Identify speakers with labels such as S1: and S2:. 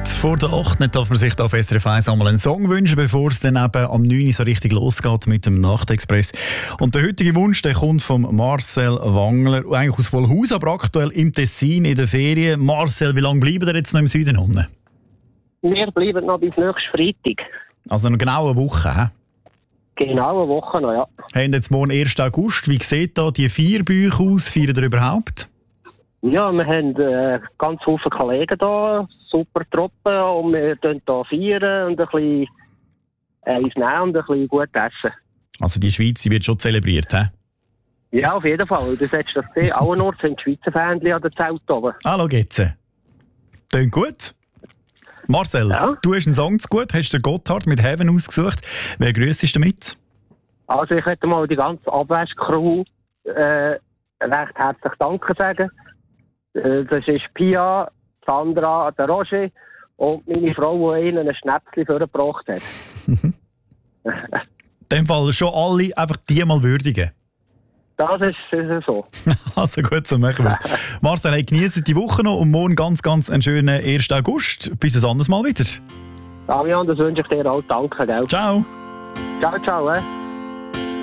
S1: vor der 8. Nicht darf man sich auf SRF 1 einmal einen Song wünschen, bevor es dann eben am 9. Uhr so richtig losgeht mit dem Nachtexpress. Und der heutige Wunsch, der kommt von Marcel Wangler, eigentlich aus Vollhaus, aber aktuell im Tessin in der Ferien. Marcel, wie lange bleiben wir jetzt noch im Süden unten?
S2: Wir bleiben noch bis nächsten Freitag.
S1: Also noch genau eine Woche, hä?
S2: Genau eine Woche noch, ja.
S1: Haben jetzt morgen 1. August. Wie sieht da die Feierbücher aus? Feiern ihr überhaupt?
S2: Ja, wir haben ganz viele Kollegen da, super Truppe, und wir feiern hier feiern und ein bisschen eins nehmen und ein bisschen gut essen.
S1: Also die Schweiz die wird schon zelebriert, hä?
S2: Ja, auf jeden Fall. Das hättest du gesehen. Allen sind die Schweizer Fähnchen an der Zelt oben.
S1: Hallo, geht's? Klingt gut. Marcel,
S2: ja?
S1: Du hast einen Song zu gut, hast den Gotthard mit Heaven ausgesucht. Wer grüßt dich damit?
S2: Also ich möchte mal die ganze Abwäsch-Crew recht herzlich Danke sagen. Das ist Pia, Sandra, der Roger und meine Frau, die ihnen ein Schnäpschen vorgebracht hat.
S1: In dem Fall schon alle einfach die mal würdigen.
S2: Das ist so.
S1: Also gut, so machen wir es. Marcel, hey, genießt die Woche noch und morgen ganz einen schönen 1. August. Bis ein anderes Mal wieder.
S2: Damian, das wünsche ich dir auch. Danke, gell?
S1: Ciao.
S2: Ciao, ciao.